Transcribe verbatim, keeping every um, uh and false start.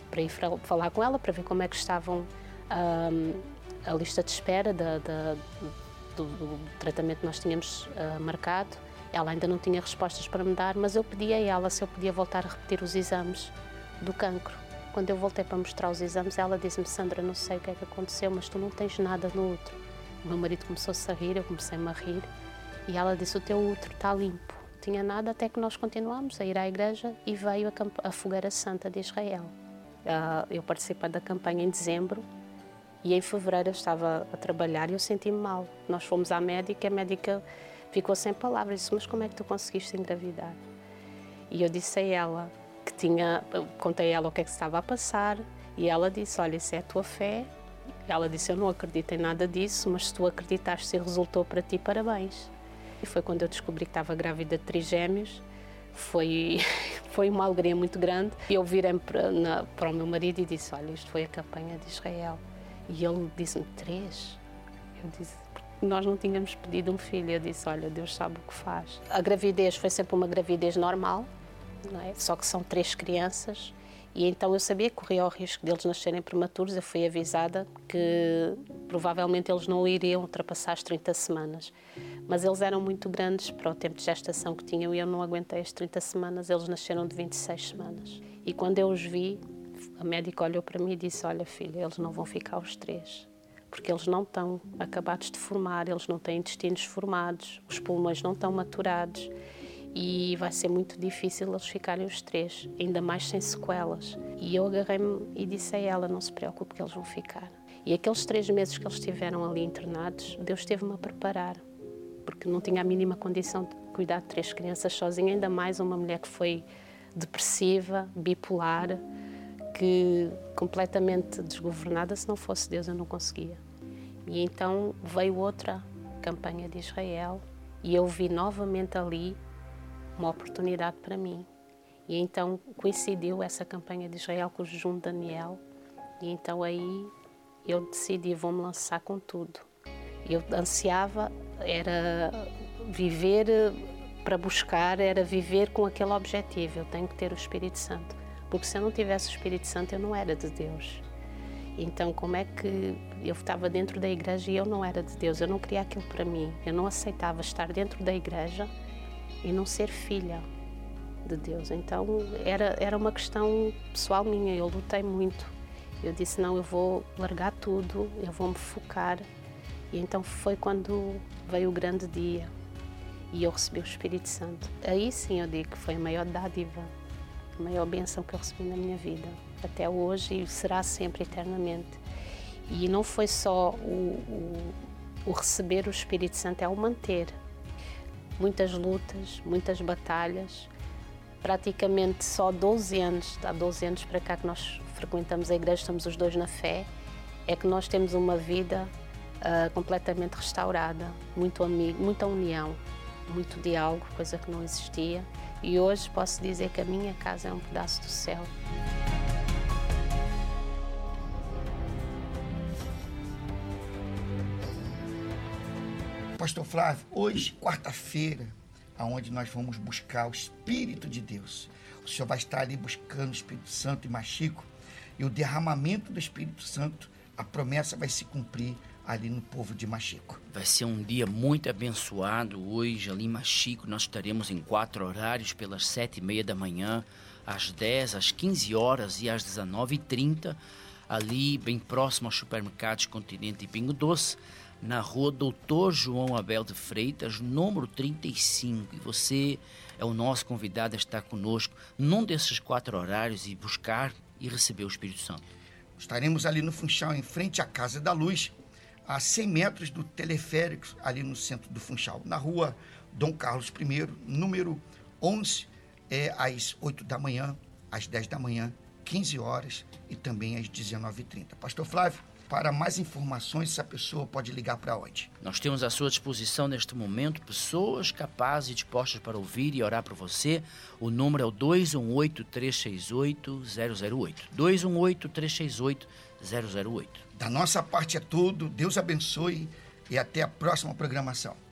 para ir falar com ela, para ver como é que estavam um, a lista de espera da, da, do, do tratamento que nós tínhamos uh, marcado. Ela ainda não tinha respostas para me dar, mas eu pedi a ela se eu podia voltar a repetir os exames do cancro. Quando eu voltei para mostrar os exames, ela disse-me: Sandra, não sei o que é que aconteceu, mas tu não tens nada no útero. O meu marido começou-se a rir, eu comecei-me a rir, e ela disse: o teu útero está limpo. Não tinha nada, até que nós continuamos a ir à igreja e veio a, a Fogueira Santa de Israel. Uh, eu participei da campanha em dezembro e em fevereiro eu estava a trabalhar e eu senti-me mal. Nós fomos à médica, a médica ficou sem palavras, disse: mas como é que tu conseguiste engravidar? E eu disse a ela que tinha, contei a ela o que é que estava a passar, e ela disse: olha, isso é a tua fé. Ela disse: eu não acredito em nada disso, mas se tu acreditaste e resultou para ti, parabéns. E foi quando eu descobri que estava grávida de trigêmeos. Foi, foi uma alegria muito grande. E eu virei para, na, para o meu marido e disse: olha, isto foi a campanha de Israel. E ele disse-me: três? Eu disse: nós não tínhamos pedido um filho. Eu disse: olha, Deus sabe o que faz. A gravidez foi sempre uma gravidez normal, não é? Só que são três crianças. E então eu sabia que corria o risco deles nascerem prematuros. Eu fui avisada que provavelmente eles não iriam ultrapassar as trinta semanas. Mas eles eram muito grandes para o tempo de gestação que tinham e eu não aguentei as trinta semanas. Eles nasceram de vinte e seis semanas. E quando eu os vi, a médica olhou para mim e disse: olha, filha, eles não vão ficar os três. Porque eles não estão acabados de formar, eles não têm intestinos formados, os pulmões não estão maturados. E vai ser muito difícil eles ficarem os três, ainda mais sem sequelas. E eu agarrei-me e disse a ela: não se preocupe que eles vão ficar. E aqueles três meses que eles estiveram ali internados, Deus esteve-me a preparar, porque não tinha a mínima condição de cuidar de três crianças sozinha, ainda mais uma mulher que foi depressiva, bipolar, que completamente desgovernada. Se não fosse Deus eu não conseguia. E então veio outra campanha de Israel e eu vi novamente ali uma oportunidade para mim. E então coincidiu essa campanha de Israel com o jejum de Daniel, e então aí eu decidi: vou-me lançar com tudo. Eu ansiava, era viver para buscar, era viver com aquele objetivo: eu tenho que ter o Espírito Santo, porque se eu não tivesse o Espírito Santo eu não era de Deus. Então como é que eu estava dentro da igreja e eu não era de Deus? Eu não queria aquilo para mim, eu não aceitava estar dentro da igreja e não ser filha de Deus. Então era, era uma questão pessoal minha, eu lutei muito. Eu disse: não, eu vou largar tudo, eu vou me focar. E então foi quando veio o grande dia e eu recebi o Espírito Santo. Aí sim eu digo que foi a maior dádiva, a maior bênção que eu recebi na minha vida, até hoje, e será sempre, eternamente. E não foi só o, o, o receber o Espírito Santo, é o manter. Muitas lutas, muitas batalhas, praticamente só doze anos, há doze anos para cá que nós frequentamos a igreja, estamos os dois na fé, é que nós temos uma vida uh, completamente restaurada, muito amigo, muita união, muito diálogo, coisa que não existia, e hoje posso dizer que a minha casa é um pedaço do céu. Pastor Flávio, hoje, quarta-feira, aonde nós vamos buscar o Espírito de Deus. O Senhor vai estar ali buscando o Espírito Santo em Maxico, e o derramamento do Espírito Santo, a promessa vai se cumprir ali no povo de Maxico. Vai ser um dia muito abençoado hoje ali em Maxico. Nós estaremos em quatro horários, pelas sete e meia da manhã, às dez, às quinze horas e às dezenove e trinta, ali bem próximo aos supermercados Continente e Pingo Doce, na rua Doutor João Abel de Freitas, número trinta e cinco. E você é o nosso convidado a estar conosco num desses quatro horários e buscar e receber o Espírito Santo. Estaremos ali no Funchal, em frente à Casa da Luz, a cem metros do teleférico, ali no centro do Funchal, na rua Dom Carlos I, número onze, é às oito da manhã, às dez da manhã, quinze horas e também às dezenove e trinta. Pastor Flávio, para mais informações, essa pessoa pode ligar para onde? Nós temos à sua disposição neste momento pessoas capazes e dispostas para ouvir e orar por você. O número é o dois um oito, três seis oito, zero zero oito. dois um oito, três seis oito, zero zero oito. Da nossa parte é tudo. Deus abençoe e até a próxima programação.